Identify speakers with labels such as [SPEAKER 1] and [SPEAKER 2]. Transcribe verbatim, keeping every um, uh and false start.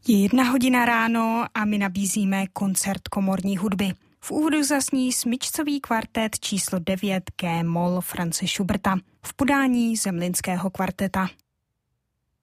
[SPEAKER 1] Je jedna hodina ráno a my nabízíme koncert komorní hudby. V úvodu zazní smyčcový kvartet číslo devět G-moll Franze Schuberta v podání Zemlinského kvarteta.